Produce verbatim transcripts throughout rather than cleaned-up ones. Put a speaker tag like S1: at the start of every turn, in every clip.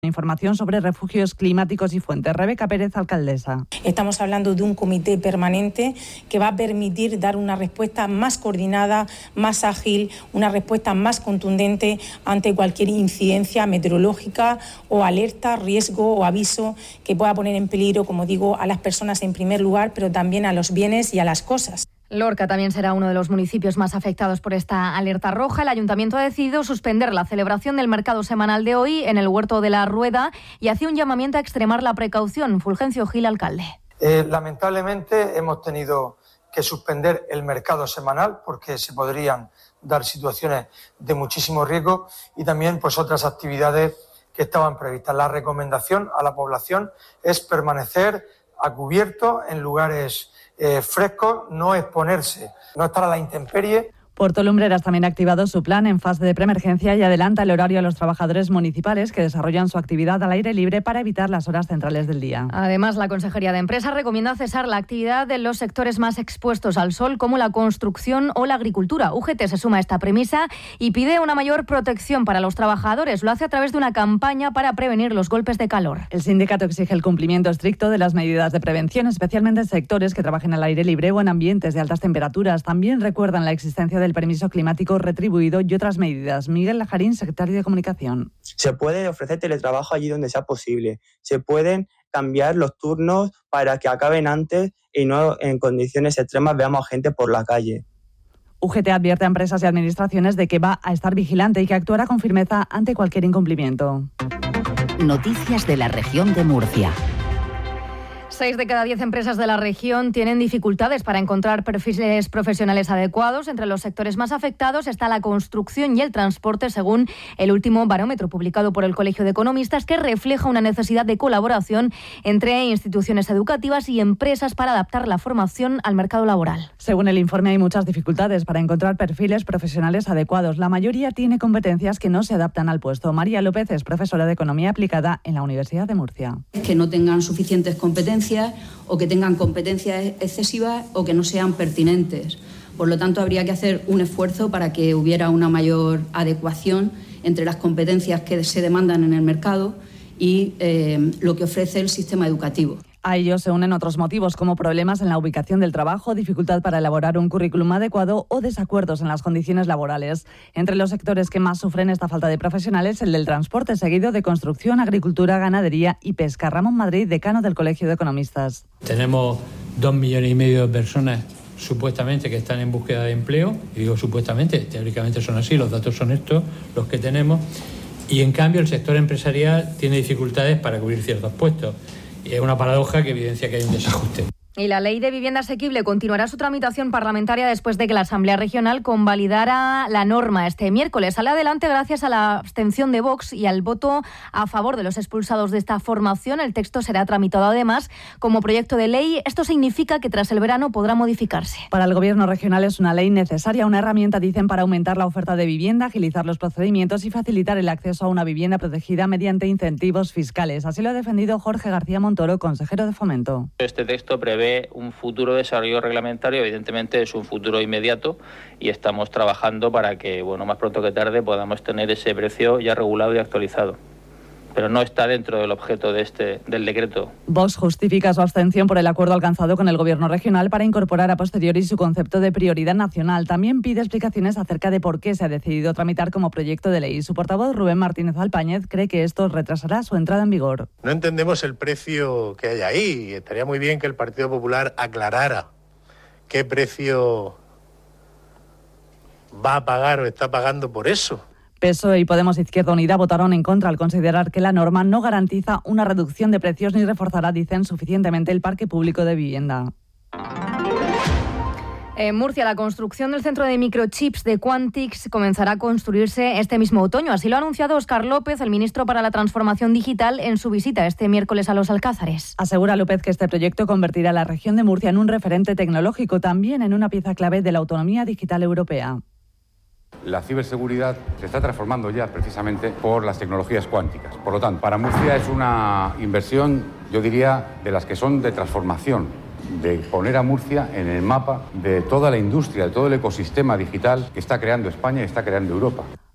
S1: Información sobre refugios climáticos y fuentes. Rebeca Pérez, alcaldesa.
S2: Estamos hablando de un comité permanente que va a permitir dar una respuesta más coordinada, más ágil, una respuesta más contundente ante cualquier incidencia meteorológica o alerta, riesgo o aviso que pueda poner en peligro, como digo, a las personas en primer lugar, pero también a los bienes y a las cosas.
S3: Lorca también será uno de los municipios más afectados por esta alerta roja. El Ayuntamiento ha decidido suspender la celebración del mercado semanal de hoy en el Huerto de la Rueda y hace un llamamiento a extremar la precaución. Fulgencio Gil, alcalde.
S4: Eh, lamentablemente hemos tenido que suspender el mercado semanal porque se podrían dar situaciones de muchísimo riesgo y también pues otras actividades que estaban previstas. La recomendación a la población es permanecer a cubierto en lugares Eh, fresco, no exponerse, no estar a la intemperie.
S1: Puerto Lumbreras también ha activado su plan en fase de preemergencia y adelanta el horario a los trabajadores municipales que desarrollan su actividad al aire libre para evitar las horas centrales del día.
S3: Además, la Consejería de Empresa recomienda cesar la actividad de los sectores más expuestos al sol, como la construcción o la agricultura. U G T se suma a esta premisa y pide una mayor protección para los trabajadores. Lo hace a través de una campaña para prevenir los golpes de calor.
S1: El sindicato exige el cumplimiento estricto de las medidas de prevención, especialmente en sectores que trabajen al aire libre o en ambientes de altas temperaturas. También recuerdan la existencia del permiso climático retribuido y otras medidas. Miguel Lajarín, secretario de Comunicación.
S5: Se puede ofrecer teletrabajo allí donde sea posible. Se pueden cambiar los turnos para que acaben antes y no en condiciones extremas veamos a gente por la calle.
S1: U G T advierte a empresas y administraciones de que va a estar vigilante y que actuará con firmeza ante cualquier incumplimiento.
S6: Noticias de la región de Murcia.
S3: Seis de cada diez empresas de la región tienen dificultades para encontrar perfiles profesionales adecuados. Entre los sectores más afectados está la construcción y el transporte, según el último barómetro publicado por el Colegio de Economistas, que refleja una necesidad de colaboración entre instituciones educativas y empresas para adaptar la formación al mercado laboral.
S1: Según el informe, hay muchas dificultades para encontrar perfiles profesionales adecuados. La mayoría tiene competencias que no se adaptan al puesto. María López es profesora de Economía Aplicada en la Universidad de Murcia.
S7: Que no tengan suficientes competencias o que tengan competencias excesivas o que no sean pertinentes. Por lo tanto, habría que hacer un esfuerzo para que hubiera una mayor adecuación entre las competencias que se demandan en el mercado y eh, lo que ofrece el sistema educativo.
S1: A ello se unen otros motivos como problemas en la ubicación del trabajo, dificultad para elaborar un currículum adecuado o desacuerdos en las condiciones laborales. Entre los sectores que más sufren esta falta de profesionales, el del transporte, seguido de construcción, agricultura, ganadería y pesca. Ramón Madrid, decano del Colegio de Economistas.
S8: Tenemos dos millones y medio de personas supuestamente que están en búsqueda de empleo. Y digo supuestamente, teóricamente son así, los datos son estos, los que tenemos. Y en cambio el sector empresarial tiene dificultades para cubrir ciertos puestos. Y es una paradoja que evidencia que hay un desajuste.
S3: Y la Ley de Vivienda Asequible continuará su tramitación parlamentaria después de que la Asamblea Regional convalidara la norma este miércoles. Sale adelante gracias a la abstención de Vox y al voto a favor de los expulsados de esta formación. El texto será tramitado además como proyecto de ley. Esto significa que tras el verano podrá modificarse.
S1: Para el Gobierno regional es una ley necesaria, una herramienta, dicen, para aumentar la oferta de vivienda, agilizar los procedimientos y facilitar el acceso a una vivienda protegida mediante incentivos fiscales. Así lo ha defendido Jorge García Montoro, consejero de Fomento.
S9: Este texto prevé un futuro desarrollo reglamentario, evidentemente es un futuro inmediato y estamos trabajando para que, bueno, más pronto que tarde podamos tener ese precio ya regulado y actualizado. Pero no está dentro del objeto de este del decreto.
S1: Vox justifica su abstención por el acuerdo alcanzado con el Gobierno regional para incorporar a posteriori su concepto de prioridad nacional. También pide explicaciones acerca de por qué se ha decidido tramitar como proyecto de ley. Su portavoz, Rubén Martínez Alpáñez, cree que esto retrasará su entrada en vigor.
S10: No entendemos el precio que hay ahí. Estaría muy bien que el Partido Popular aclarara qué precio va a pagar o está pagando por eso.
S1: P S O E y Podemos Izquierda Unida votaron en contra al considerar que la norma no garantiza una reducción de precios ni reforzará, dicen, suficientemente el parque público de vivienda.
S3: En Murcia, la construcción del centro de microchips de Quantix comenzará a construirse este mismo otoño. Así lo ha anunciado Óscar López, el ministro para la Transformación Digital, en su visita este miércoles a Los Alcázares.
S1: Asegura López que este proyecto convertirá a la región de Murcia en un referente tecnológico, también en una pieza clave de la autonomía digital europea.
S11: La ciberseguridad se está transformando ya precisamente por las tecnologías cuánticas. Por lo tanto, para Murcia es una inversión, yo diría, de las que son de transformación, de poner a Murcia en el mapa de toda la industria, de todo el ecosistema digital que está creando España y está creando Europa.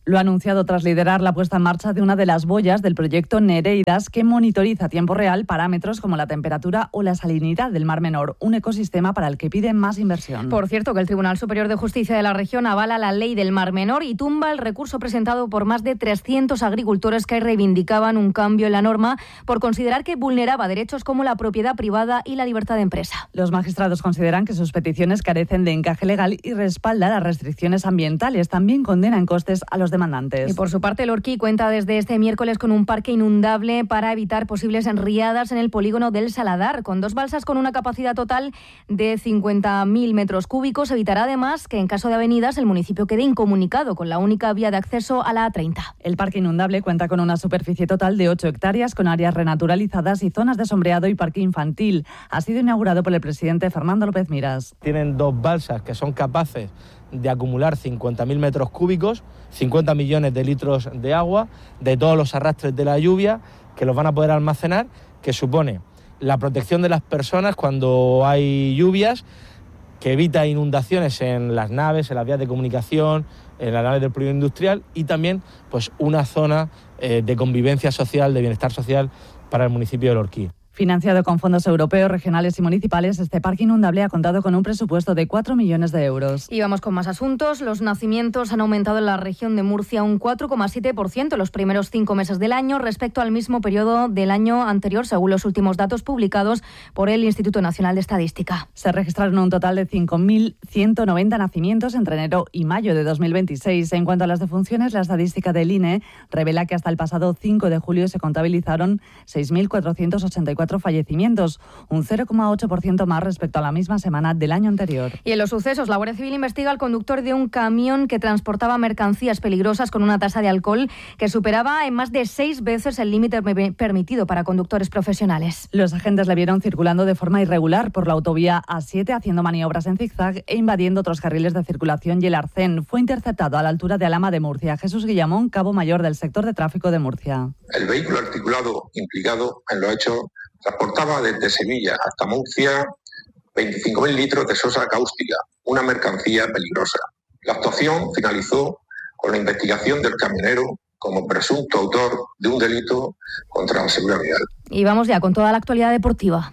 S1: Lo ha anunciado tras liderar la puesta en marcha de una de las boyas del proyecto Nereidas, que monitoriza a tiempo real parámetros como la temperatura o la salinidad del Mar Menor, un ecosistema para el que piden más inversión.
S3: Por cierto, que el Tribunal Superior de Justicia de la región avala la ley del Mar Menor y tumba el recurso presentado por más de trescientos agricultores que reivindicaban un cambio en la norma por considerar que vulneraba derechos como la propiedad privada y la libertad de empresa.
S1: Los magistrados consideran que sus peticiones carecen de encaje legal y respaldan las restricciones ambientales. También condenan costes a los demandantes.
S3: Y por su parte, el Orquí cuenta desde este miércoles con un parque inundable para evitar posibles enriadas en el polígono del Saladar. Con dos balsas con una capacidad total de cincuenta mil metros cúbicos, evitará además que en caso de avenidas el municipio quede incomunicado con la única vía de acceso a la A treinta.
S1: El parque inundable cuenta con una superficie total de ocho hectáreas con áreas renaturalizadas y zonas de sombreado y parque infantil. Ha sido inaugurado por el presidente Fernando López Miras.
S12: Tienen dos balsas que son capaces de acumular cincuenta mil metros cúbicos, cincuenta millones de litros de agua, de todos los arrastres de la lluvia, que los van a poder almacenar, que supone la protección de las personas cuando hay lluvias, que evita inundaciones en las naves, en las vías de comunicación, en las naves del polígono industrial, y también pues una zona eh, de convivencia social, de bienestar social para el municipio del Orquí.
S1: Financiado con fondos europeos, regionales y municipales, este parque inundable ha contado con un presupuesto de cuatro millones de euros.
S3: Y vamos con más asuntos. Los nacimientos han aumentado en la región de Murcia un cuatro coma siete por ciento los primeros cinco meses del año respecto al mismo periodo del año anterior, según los últimos datos publicados por el Instituto Nacional de Estadística.
S1: Se registraron un total de cinco mil ciento noventa nacimientos entre enero y mayo de dos mil veintiséis. En cuanto a las defunciones, la estadística del I N E revela que hasta el pasado cinco de julio se contabilizaron seis mil cuatrocientos ochenta y cuatro fallecimientos, un cero coma ocho por ciento más respecto a la misma semana del año anterior.
S3: Y en los sucesos, la Guardia Civil investiga al conductor de un camión que transportaba mercancías peligrosas con una tasa de alcohol que superaba en más de seis veces el límite permitido para conductores profesionales.
S1: Los agentes le vieron circulando de forma irregular por la autovía A siete, haciendo maniobras en zigzag e invadiendo otros carriles de circulación, y el arcén fue interceptado a la altura de Alhama de Murcia. Jesús Guillamón, cabo mayor del sector de tráfico de Murcia.
S13: El vehículo articulado implicado en los hechos transportaba desde Sevilla hasta Murcia veinticinco mil litros de sosa cáustica, una mercancía peligrosa. La actuación finalizó con la investigación del camionero como presunto autor de un delito contra la seguridad vial.
S3: Y vamos ya con toda la actualidad deportiva.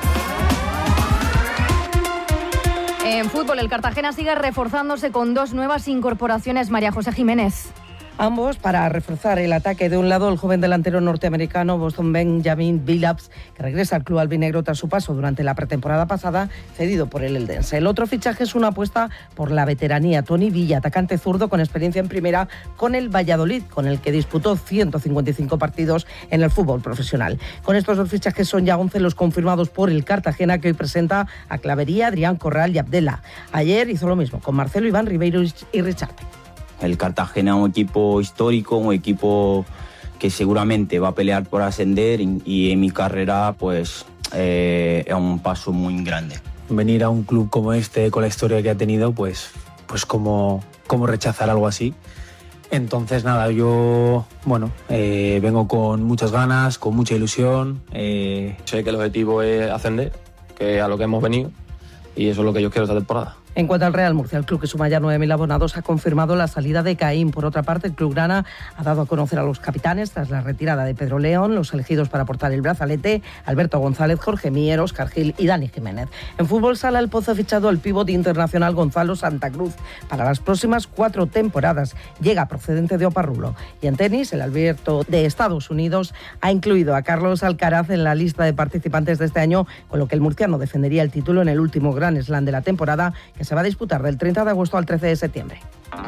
S3: En fútbol, el Cartagena sigue reforzándose con dos nuevas incorporaciones. María José Jiménez.
S14: Ambos para reforzar el ataque. De un lado, el joven delantero norteamericano Boston Benjamin Billups, que regresa al club albinegro tras su paso durante la pretemporada pasada, cedido por el Eldense. El otro fichaje es una apuesta por la veteranía. Tony Villa, atacante zurdo con experiencia en primera con el Valladolid, con el que disputó ciento cincuenta y cinco partidos en el fútbol profesional. Con estos dos fichajes son ya once los confirmados por el Cartagena, que hoy presenta a Clavería, Adrián Corral y Abdela. Ayer hizo lo mismo con Marcelo, Iván Ribeiro y Richard.
S15: El Cartagena es un equipo histórico, un equipo que seguramente va a pelear por ascender, y, y en mi carrera pues eh, es un paso muy grande.
S16: Venir a un club como este, con la historia que ha tenido, pues, pues como, como rechazar algo así. Entonces nada, yo bueno eh, vengo con muchas ganas, con mucha ilusión.
S17: Eh... Sé que el objetivo es ascender, que es a lo que hemos venido, y eso es lo que yo quiero esta temporada.
S14: En cuanto al Real Murcia, el club, que suma ya nueve mil abonados, ha confirmado la salida de Caín. Por otra parte, el club grana ha dado a conocer a los capitanes, tras la retirada de Pedro León, los elegidos para portar el brazalete: Alberto González, Jorge Mier, Óscar Gil y Dani Jiménez. En fútbol sala, el Pozo ha fichado al pívot internacional Gonzalo Santa Cruz para las próximas cuatro temporadas. Llega procedente de Oparrulo. Y en tenis, el Abierto de Estados Unidos ha incluido a Carlos Alcaraz en la lista de participantes de este año, con lo que el murciano defendería el título en el último Grand Slam de la temporada, que se va a disputar del treinta de agosto al trece de septiembre.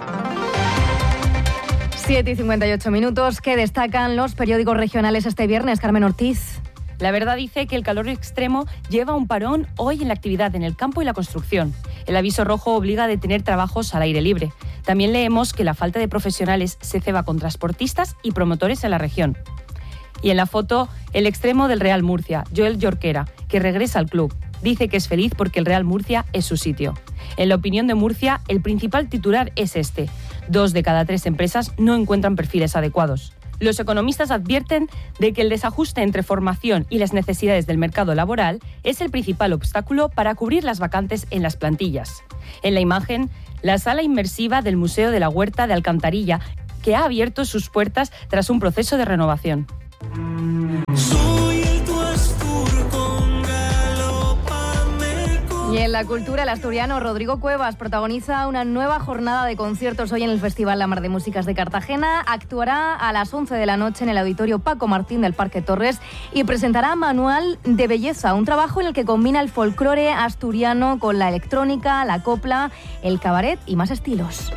S3: siete y cincuenta y ocho minutos. ¿Qué destacan los periódicos regionales este viernes, Carmen Ortiz?
S18: La Verdad dice que el calor extremo lleva un parón hoy en la actividad en el campo y la construcción. El aviso rojo obliga a detener trabajos al aire libre. También leemos que la falta de profesionales se ceba con transportistas y promotores en la región. Y en la foto, el extremo del Real Murcia, Joel Jorquera, que regresa al club. Dice que es feliz porque el Real Murcia es su sitio. En la opinión de Murcia, el principal titular es este: dos de cada tres empresas no encuentran perfiles adecuados. Los economistas advierten de que el desajuste entre formación y las necesidades del mercado laboral es el principal obstáculo para cubrir las vacantes en las plantillas. En la imagen, la sala inmersiva del Museo de la Huerta de Alcantarilla que ha abierto sus puertas tras un proceso de renovación.
S3: Y en la cultura, el asturiano Rodrigo Cuevas protagoniza una nueva jornada de conciertos hoy en el Festival La Mar de Músicas de Cartagena. Actuará a las once de la noche en el Auditorio Paco Martín del Parque Torres y presentará Manual de Belleza, un trabajo en el que combina el folclore asturiano con la electrónica, la copla, el cabaret y más estilos.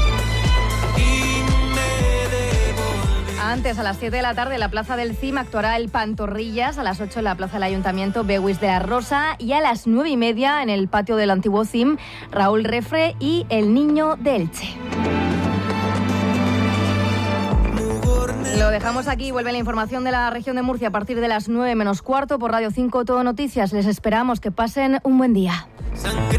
S3: Antes, a las siete de la tarde, en la Plaza del C I M actuará el Pantorrillas, a las ocho en la Plaza del Ayuntamiento Bewis de la Rosa y a las nueve y media en el patio del antiguo C I M Raúl Refre y El Niño de Elche. Lo dejamos aquí, vuelve la información de la región de Murcia a partir de las nueve menos cuarto por Radio cinco Todo Noticias. Les esperamos, que pasen un buen día. Sangre.